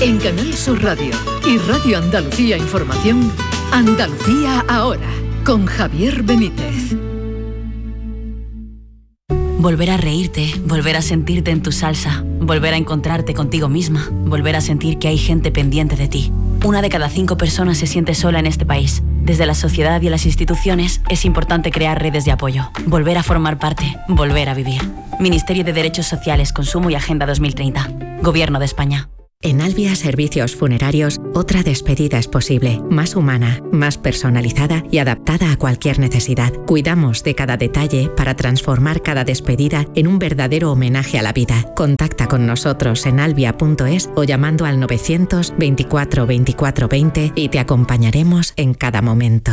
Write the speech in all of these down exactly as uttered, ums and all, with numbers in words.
En Canal Sur Radio y Radio Andalucía Información, Andalucía Ahora, con Javier Benítez. Volver a reírte, volver a sentirte en tu salsa, volver a encontrarte contigo misma, volver a sentir que hay gente pendiente de ti. Una de cada cinco personas se siente sola en este país. Desde la sociedad y las instituciones es importante crear redes de apoyo, volver a formar parte, volver a vivir. Ministerio de Derechos Sociales, Consumo y Agenda dos mil treinta. Gobierno de España. En Albia Servicios Funerarios, otra despedida es posible, más humana, más personalizada y adaptada a cualquier necesidad. Cuidamos de cada detalle para transformar cada despedida en un verdadero homenaje a la vida. Contacta con nosotros en albia punto es o llamando al novecientos veinticuatro veinticuatro veinte y te acompañaremos en cada momento.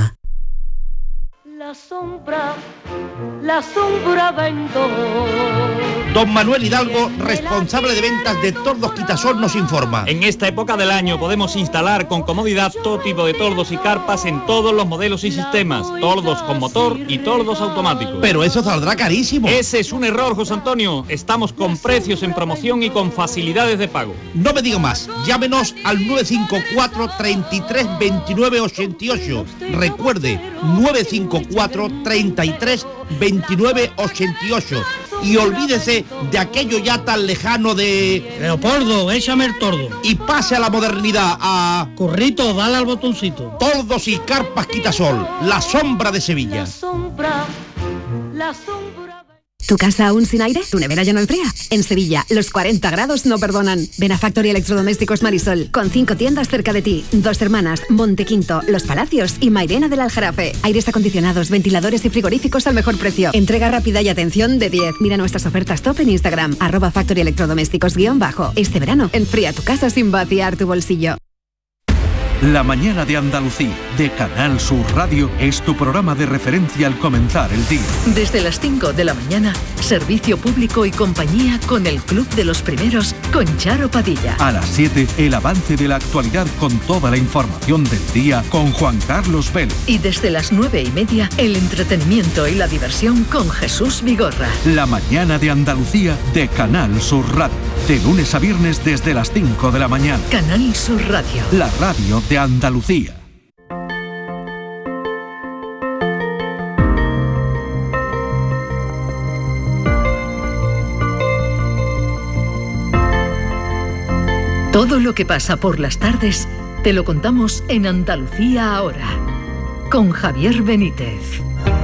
La sombra, la sombra vendo. Don Manuel Hidalgo, responsable de ventas de Tordos Quitasol, nos informa. En esta época del año podemos instalar con comodidad todo tipo de tordos y carpas en todos los modelos y sistemas, tordos con motor y tordos automáticos. Pero eso saldrá carísimo. Ese es un error, José Antonio. Estamos con precios en promoción y con facilidades de pago. No me diga más. Llámenos al nueve cinco cuatro, treinta y tres, veintinueve ochenta y ocho. Recuerde, nueve cinco cuatro, treinta y tres, veintinueve ochenta y ocho. Y olvídese de aquello ya tan lejano de... Leopoldo, échame el tordo. Y pase a la modernidad, a... Currito, dale al botoncito. Tordos y carpas Quitasol, la sombra de Sevilla. La sombra, la sombra... ¿Tu casa aún sin aire? ¿Tu nevera ya no enfría? En Sevilla, los cuarenta grados no perdonan. Ven a Factory Electrodomésticos Marisol, con cinco tiendas cerca de ti. Dos Hermanas, Montequinto, Los Palacios y Mairena del Aljarafe. Aires acondicionados, ventiladores y frigoríficos al mejor precio. Entrega rápida y atención de diez. Mira nuestras ofertas top en Instagram, arroba Factory Electrodomésticos guión bajo. Este verano, enfría tu casa sin vaciar tu bolsillo. La mañana de Andalucía, de Canal Sur Radio, es tu programa de referencia al comenzar el día. Desde las cinco de la mañana, servicio público y compañía con el Club de los Primeros, con Charo Padilla. A las siete, el avance de la actualidad con toda la información del día con Juan Carlos Vélez. Y desde las nueve y media, el entretenimiento y la diversión con Jesús Vigorra. La mañana de Andalucía, de Canal Sur Radio. De lunes a viernes desde las cinco de la mañana. Canal Sur Radio. La radio de Andalucía. Todo lo que pasa por las tardes te lo contamos en Andalucía Ahora, con Javier Benítez.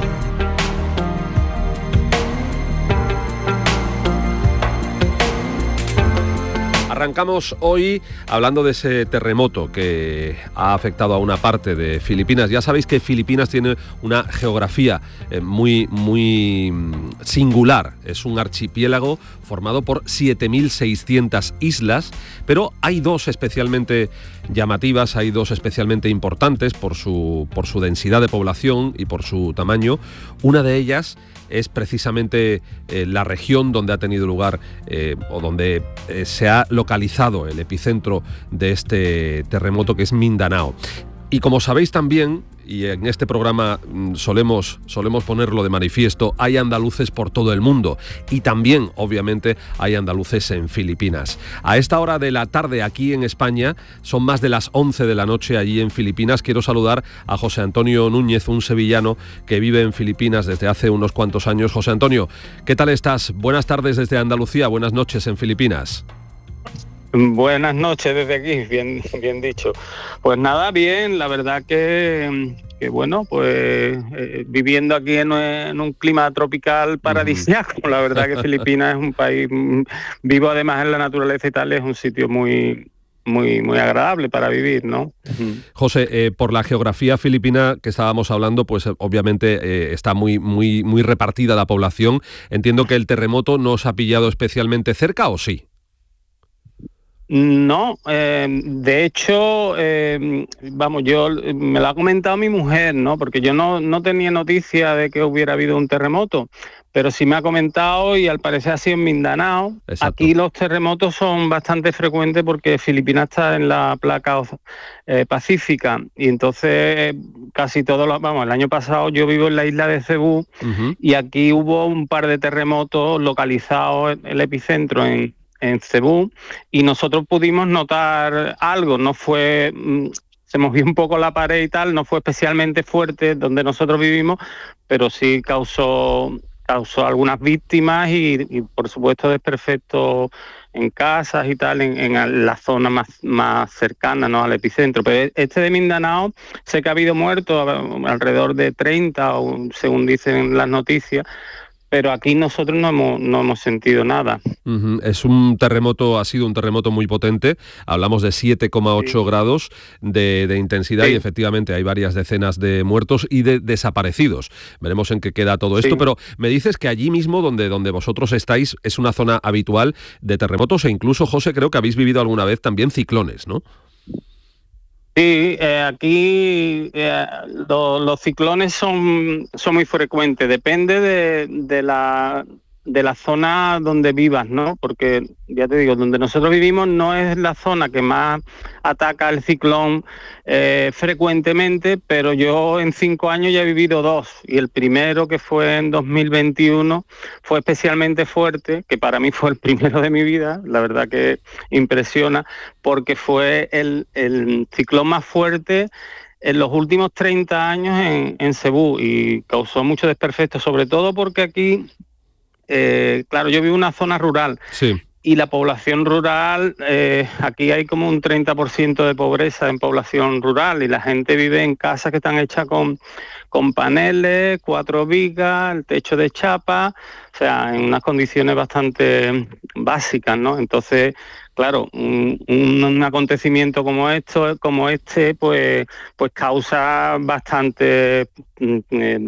Arrancamos hoy hablando de ese terremoto que ha afectado a una parte de Filipinas. Ya sabéis que Filipinas tiene una geografía eh, muy, muy singular. Es un archipiélago formado por siete mil seiscientas islas, pero hay dos especialmente llamativas, hay dos especialmente importantes por su, por su densidad de población y por su tamaño. Una de ellas es precisamente eh, la región donde ha tenido lugar eh, o donde eh, se ha localizado el epicentro de este terremoto, que es Mindanao. Y como sabéis también, y en este programa solemos, solemos ponerlo de manifiesto, hay andaluces por todo el mundo y también, obviamente, hay andaluces en Filipinas. A esta hora de la tarde aquí en España, son más de las once de la noche allí en Filipinas. Quiero saludar a José Antonio Núñez, un sevillano que vive en Filipinas desde hace unos cuantos años. José Antonio, ¿qué tal estás? Buenas tardes desde Andalucía, buenas noches en Filipinas. Buenas noches desde aquí, bien, bien dicho. Pues nada, bien, la verdad que, que bueno, pues eh, viviendo aquí en, en un clima tropical paradisíaco, la verdad que Filipinas es un país vivo, además en la naturaleza y tal, es un sitio muy... muy muy agradable para vivir, ¿no? José, eh, por la geografía filipina que estábamos hablando, pues obviamente eh, está muy muy muy repartida la población. Entiendo que el terremoto no os ha pillado especialmente cerca, ¿o sí? No, eh, de hecho, eh, vamos, yo me lo ha comentado mi mujer, ¿no? Porque yo no, no tenía noticia de que hubiera habido un terremoto, pero sí me ha comentado y al parecer ha sido en Mindanao. Exacto. Aquí los terremotos son bastante frecuentes porque Filipinas está en la placa eh, pacífica y entonces casi todos los, vamos, el año pasado yo vivo en la isla de Cebú uh-huh. y aquí hubo un par de terremotos localizados en el epicentro en en Cebú, y nosotros pudimos notar algo. No fue... Se movió un poco la pared y tal, no fue especialmente fuerte donde nosotros vivimos, pero sí causó, causó algunas víctimas y, y por supuesto desperfectos en casas y tal, en, en la zona más, más cercana, ¿no?, al epicentro. Pero este de Mindanao, sé que ha habido muertos alrededor de treinta, o, según dicen las noticias, pero aquí nosotros no hemos, no hemos sentido nada. Uh-huh. Es un terremoto, ha sido un terremoto muy potente, hablamos de siete coma ocho sí. grados de, de intensidad sí. y efectivamente hay varias decenas de muertos y de desaparecidos. Veremos en qué queda todo esto, sí. pero me dices que allí mismo donde, donde vosotros estáis es una zona habitual de terremotos e incluso, José, creo que habéis vivido alguna vez también ciclones, ¿no? Sí, eh, aquí eh, lo, los ciclones son, son muy frecuentes, depende de, de, la, de la zona donde vivas, ¿no? Porque, ya te digo, donde nosotros vivimos no es la zona que más ataca el ciclón eh, frecuentemente, pero yo en cinco años ya he vivido dos, y el primero, que fue en dos mil veintiuno, fue especialmente fuerte, que para mí fue el primero de mi vida, la verdad que impresiona, porque fue el, el ciclón más fuerte en los últimos treinta años en, en Cebú, y causó mucho desperfecto, sobre todo porque aquí, eh, claro, yo vivo en una zona rural, sí. y la población rural, eh, aquí hay como un treinta por ciento de pobreza en población rural, y la gente vive en casas que están hechas con, con paneles, cuatro vigas, el techo de chapa, o sea, en unas condiciones bastante básicas, ¿no? Entonces, claro, un, un acontecimiento como esto, como este, pues, pues causa bastante eh,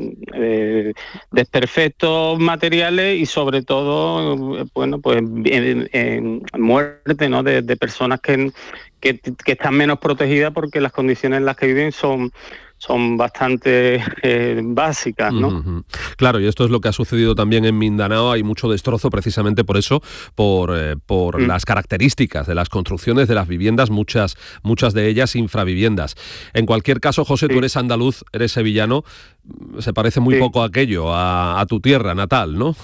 eh, desperfectos materiales y sobre todo, bueno, pues eh, eh, muerte, ¿no?, de, de personas que, que, que están menos protegidas porque las condiciones en las que viven son son bastante eh, básicas, ¿no? Uh-huh. Claro, y esto es lo que ha sucedido también en Mindanao. Hay mucho destrozo precisamente por eso, por, eh, por mm. las características de las construcciones de las viviendas, muchas, muchas de ellas infraviviendas. En cualquier caso, José, sí. tú eres andaluz, eres sevillano, se parece muy sí. poco a aquello, a, a tu tierra natal, ¿no?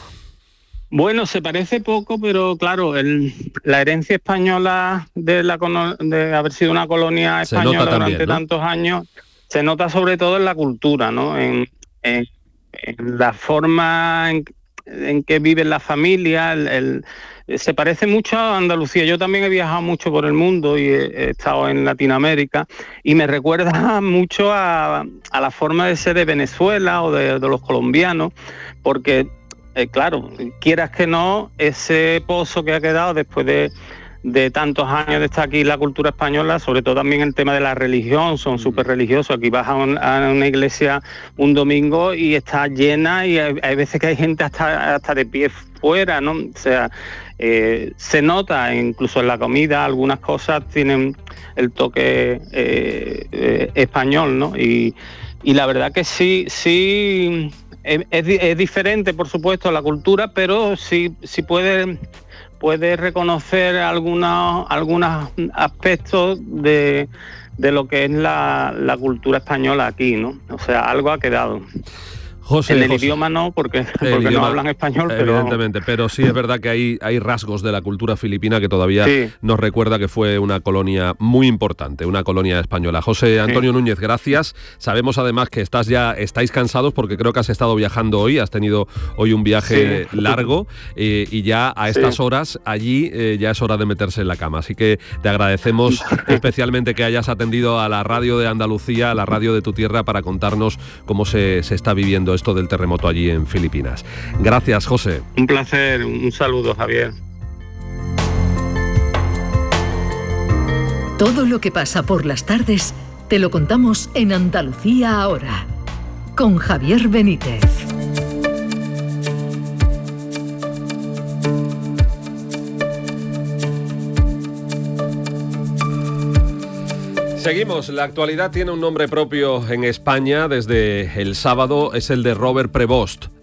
Bueno, se parece poco, pero claro, el, la herencia española de, la, de haber sido una colonia española durante también, ¿no? tantos años... Se nota sobre todo en la cultura, ¿no? En, en, en la forma en, en que viven las familias. El, el, se parece mucho a Andalucía. Yo también he viajado mucho por el mundo y he, he estado en Latinoamérica y me recuerda mucho a, a la forma de ser de Venezuela o de, de los colombianos, porque, eh, claro, quieras que no, ese pozo que ha quedado después de... de tantos años de estar aquí la cultura española, sobre todo también el tema de la religión, son súper religiosos. Aquí vas a, un, a una iglesia un domingo y está llena y hay, hay veces que hay gente hasta, hasta de pie fuera, ¿no? O sea, eh, se nota incluso en la comida, algunas cosas tienen el toque eh, eh, español, ¿no? Y, y la verdad que sí, sí, es, es, es diferente, por supuesto, la cultura, pero sí, sí puede... puede reconocer algunos algunos aspectos de, de lo que es la, la cultura española aquí, ¿no? O sea, algo ha quedado. José, en el José, idioma no, porque, porque idioma, no hablan español, pero... Evidentemente, pero sí es verdad que hay, hay rasgos de la cultura filipina que todavía sí. nos recuerda que fue una colonia muy importante, una colonia española. José Antonio sí. Núñez, gracias. Sabemos además que estás ya estáis cansados porque creo que has estado viajando hoy, has tenido hoy un viaje sí. largo eh, y ya a estas sí. horas allí eh, ya es hora de meterse en la cama. Así que te agradecemos especialmente que hayas atendido a la radio de Andalucía, a la radio de tu tierra, para contarnos cómo se, se está viviendo esto del terremoto allí en Filipinas. Gracias, José. Un placer, un saludo, Javier. Todo lo que pasa por las tardes te lo contamos en Andalucía ahora, con Javier Benítez. Seguimos, la actualidad tiene un nombre propio en España desde el sábado, es el de Robert Prevost.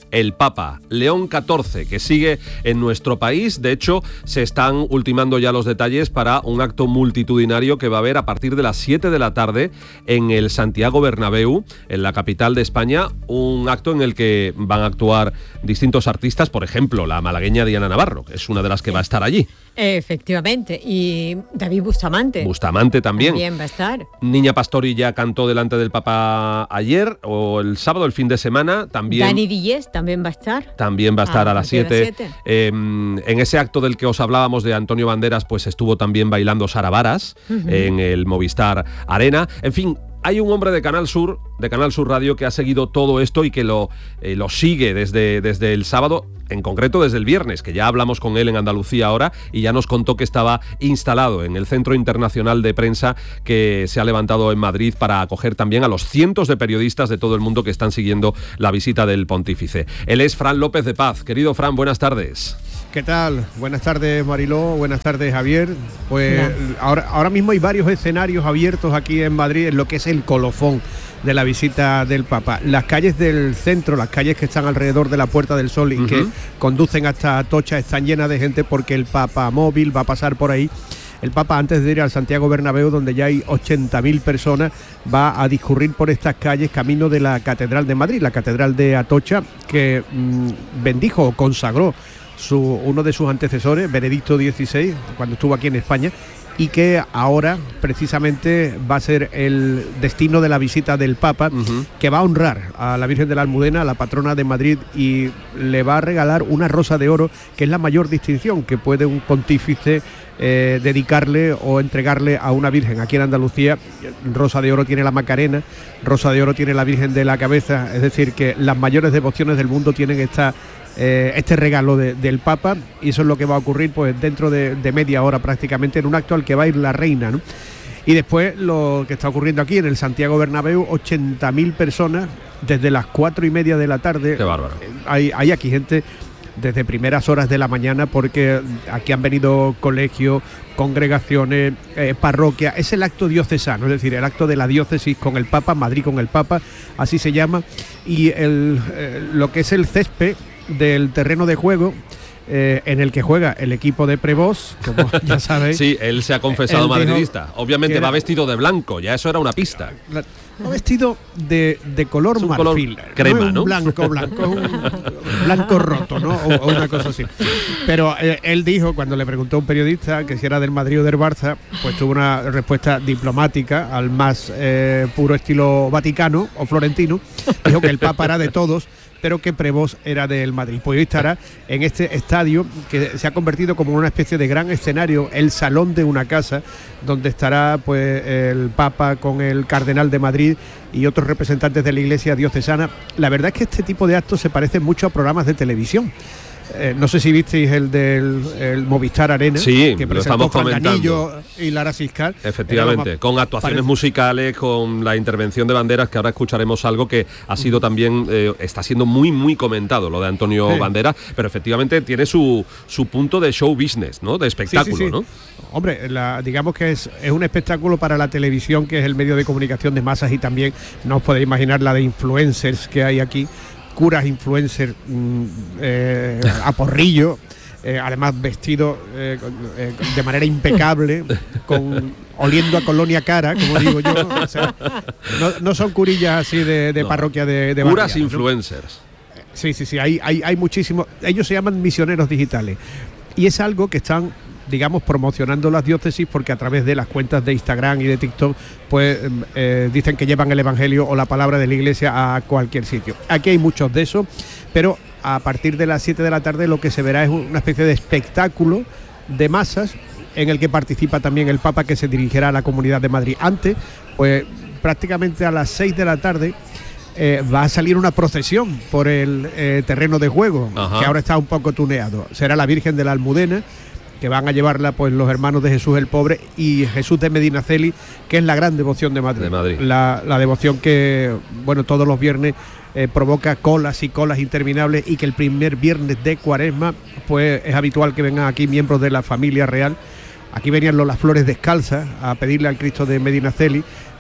el Papa León catorce, que sigue en nuestro país. De hecho, se están ultimando ya los detalles para un acto multitudinario que va a haber a partir de las siete de la tarde en el Santiago Bernabéu, en la capital de España, un acto en el que van a actuar distintos artistas, por ejemplo, la malagueña Diana Navarro, que es una de las que va a estar allí. Efectivamente, y David Bustamante. Bustamante también. También va a estar. Niña Pastori ya cantó delante del Papa ayer, o el sábado, el fin de semana, también. Dani Díez también va a estar. También va a estar ah, a las siete. Eh, en ese acto del que os hablábamos de Antonio Banderas, pues estuvo también bailando Sara Varas uh-huh. en el Movistar Arena. En fin, hay un hombre de Canal Sur, de Canal Sur Radio, que ha seguido todo esto y que lo, eh, lo sigue desde, desde el sábado, en concreto desde el viernes, que ya hablamos con él en Andalucía Ahora y ya nos contó que estaba instalado en el Centro Internacional de Prensa que se ha levantado en Madrid para acoger también a los cientos de periodistas de todo el mundo que están siguiendo la visita del pontífice. Él es Fran López de Paz. Querido Fran, buenas tardes. ¿Qué tal? Buenas tardes, Mariló, buenas tardes, Javier. Pues no. ahora, ahora mismo hay varios escenarios abiertos aquí en Madrid en lo que es el colofón de la visita del Papa. Las calles del centro, las calles que están alrededor de la Puerta del Sol y uh-huh. que conducen hasta Atocha están llenas de gente porque el Papa móvil va a pasar por ahí. El Papa, antes de ir al Santiago Bernabéu, donde ya hay ochenta mil personas, va a discurrir por estas calles camino de la Catedral de Madrid, la Catedral de Atocha, que mmm, bendijo o consagró Su, uno de sus antecesores, Benedicto dieciséis, cuando estuvo aquí en España, y que ahora precisamente va a ser el destino de la visita del Papa, uh-huh. que va a honrar a la Virgen de la Almudena, la patrona de Madrid, y le va a regalar una rosa de oro, que es la mayor distinción que puede un pontífice eh, dedicarle o entregarle a una virgen. Aquí en Andalucía, rosa de oro tiene la Macarena, rosa de oro tiene la Virgen de la Cabeza, es decir, que las mayores devociones del mundo tienen esta Eh, este regalo de, del Papa, y eso es lo que va a ocurrir pues dentro de, de media hora prácticamente, en un acto al que va a ir la reina, ¿no? Y después lo que está ocurriendo aquí en el Santiago Bernabéu, ochenta mil personas desde las cuatro y media de la tarde. Qué bárbaro. Hay, hay aquí gente desde primeras horas de la mañana, porque aquí han venido colegios, congregaciones, eh, parroquias. Es el acto diocesano, es decir, el acto de la diócesis con el Papa, Madrid con el Papa, así se llama, y el, eh, lo que es el césped del terreno de juego, eh, en el que juega el equipo de Prevost, como ya sabéis. Sí, él se ha confesado madridista. Obviamente era, va vestido de blanco, ya eso era una pista. La, va vestido de, de color es un marfil. Color crema, no es un ¿no? blanco, blanco, un blanco roto, ¿no? O, o una cosa así. Pero eh, él dijo, cuando le preguntó a un periodista que si era del Madrid o del Barça, pues tuvo una respuesta diplomática al más eh, puro estilo vaticano o florentino. Dijo que el Papa era de todos, pero que Prevost era del Madrid. Pues hoy estará en este estadio que se ha convertido como una especie de gran escenario, el salón de una casa, donde estará pues el Papa con el Cardenal de Madrid y otros representantes de la Iglesia diocesana. La verdad es que este tipo de actos se parecen mucho a programas de televisión. Eh, no sé si visteis el del el Movistar Arena, sí, que lo estamos comentando. Y Lara Siscar. Efectivamente, con actuaciones parece... musicales, con la intervención de Banderas, que ahora escucharemos algo que ha sido uh-huh. también, eh, está siendo muy, muy comentado, lo de Antonio sí. Banderas, pero efectivamente tiene su, su punto de show business, ¿no? De espectáculo, sí, sí, sí. ¿no? Hombre, la, digamos que es, es un espectáculo para la televisión, que es el medio de comunicación de masas, y también no os podéis imaginar la de influencers que hay aquí, curas influencers mm, eh, a porrillo, eh, además vestido eh, eh, de manera impecable, con oliendo a colonia cara, como digo yo. O sea, no, no son curillas así de, de no. parroquia de, de curas barrial, influencers. ¿no? Sí, sí, sí, hay, hay, hay muchísimos. Ellos se llaman misioneros digitales, y es algo que están, digamos, promocionando las diócesis, porque a través de las cuentas de Instagram y de TikTok pues eh, dicen que llevan el evangelio o la palabra de la iglesia a cualquier sitio. Aquí hay muchos de esos, pero a partir de las siete de la tarde lo que se verá es una especie de espectáculo de masas en el que participa también el Papa, que se dirigirá a la Comunidad de Madrid. Antes, pues prácticamente a las seis de la tarde Eh, va a salir una procesión por el eh, terreno de juego, Ajá. que ahora está un poco tuneado. Será la Virgen de la Almudena, que van a llevarla pues los hermanos de Jesús el Pobre y Jesús de Medinaceli, que es la gran devoción de Madrid. De Madrid. La, la devoción que, bueno, todos los viernes eh, provoca colas y colas interminables, y que el primer viernes de Cuaresma pues es habitual que vengan aquí miembros de la familia real. Aquí venían los Las Flores descalzas a pedirle al Cristo de Medinaceli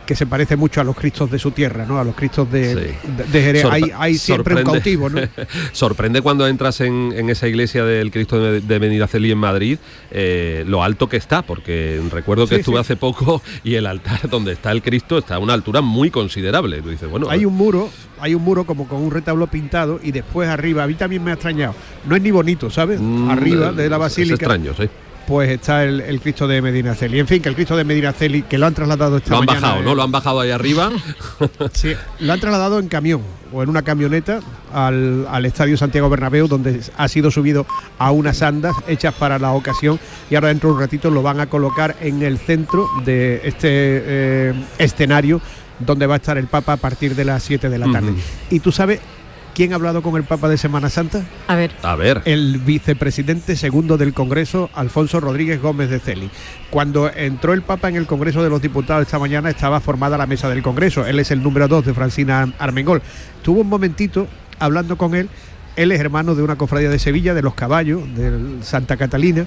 que se parece mucho a los Cristos de su tierra, ¿no? A los Cristos de, sí. de, de Jerez. Sorpre hay, hay siempre sorprende, un cautivo, ¿no? Sorprende cuando entras en, en esa iglesia del Cristo de, de Medinaceli en Madrid, eh, lo alto que está, porque recuerdo que sí, estuve sí. hace poco y el altar donde está el Cristo está a una altura muy considerable. Tú dices, bueno, hay un muro, hay un muro como con un retablo pintado y después arriba, a mí también me ha extrañado, no es ni bonito, ¿sabes? Mm, arriba de la basílica. Es extraño, sí. Pues está el, el Cristo de Medinaceli. En fin, que el Cristo de Medinaceli, que lo han trasladado esta mañana... Lo han mañana, bajado, ¿no? Lo han bajado ahí arriba. Sí, lo han trasladado en camión o en una camioneta al, al Estadio Santiago Bernabéu, donde ha sido subido a unas andas hechas para la ocasión, y ahora dentro de un ratito lo van a colocar en el centro de este eh, escenario donde va a estar el Papa a partir de las siete de la tarde. Uh-huh. Y tú sabes... ¿Quién ha hablado con el Papa de Semana Santa? A ver. A ver. El vicepresidente segundo del Congreso, Alfonso Rodríguez Gómez de Celi. Cuando entró el Papa en el Congreso de los Diputados esta mañana, estaba formada la mesa del Congreso. Él es el número dos de Francina Armengol. Tuvo un momentito hablando con él. Él es hermano de una cofradía de Sevilla, de los Caballos, de Santa Catalina.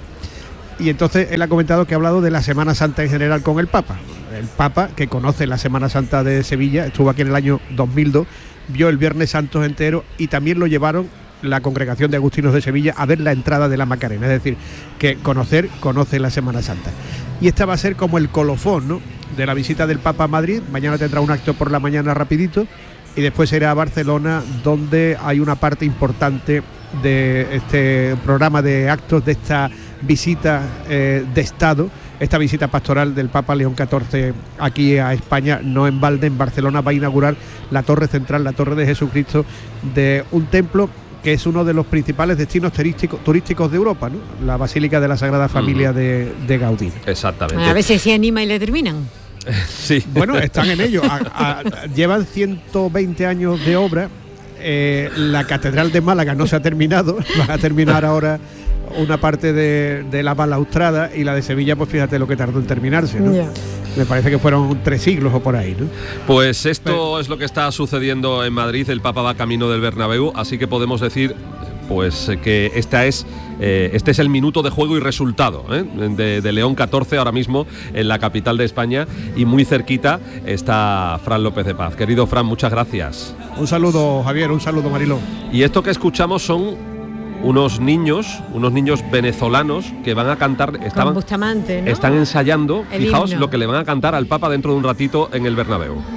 Y entonces él ha comentado que ha hablado de la Semana Santa en general con el Papa. El Papa, que conoce la Semana Santa de Sevilla, estuvo aquí en el año dos mil dos, vio el Viernes Santo entero y también lo llevaron la congregación de agustinos de Sevilla a ver la entrada de la Macarena. Es decir, que conocer, conoce la Semana Santa. Y esta va a ser como el colofón, ¿no?, de la visita del Papa a Madrid. Mañana tendrá un acto por la mañana rapidito y después irá a Barcelona, donde hay una parte importante de este programa de actos, de esta visita eh, de Estado, esta visita pastoral del Papa León catorce aquí a España, no en balde. En Barcelona va a inaugurar la torre central, la Torre de Jesucristo, de un templo que es uno de los principales destinos turísticos, turísticos de Europa, ¿no? La Basílica de la Sagrada Familia uh-huh. de, de Gaudí. Exactamente. A ver si se anima y le terminan. Sí. Bueno, están en ello. A, a, llevan ciento veinte años de obra. Eh, la Catedral de Málaga no se ha terminado. Va a terminar ahora una parte de, de la balaustrada, y la de Sevilla, pues fíjate lo que tardó en terminarse, ¿no? Yeah. Me parece que fueron tres siglos o por ahí, ¿no? Pues esto Pero... es lo que está sucediendo en Madrid. El Papa va camino del Bernabéu, así que podemos decir pues que esta es eh, este es el minuto de juego y resultado ¿eh? de, de León catorce ahora mismo en la capital de España, y muy cerquita está Fran López de Paz. Querido Fran, muchas gracias. Un saludo, Javier, un saludo, Mariló. Y esto que escuchamos son unos niños, unos niños venezolanos que van a cantar, estaban, Bustamante, ¿no? están ensayando, el fijaos himno. Lo que le van a cantar al Papa dentro de un ratito en el Bernabéu.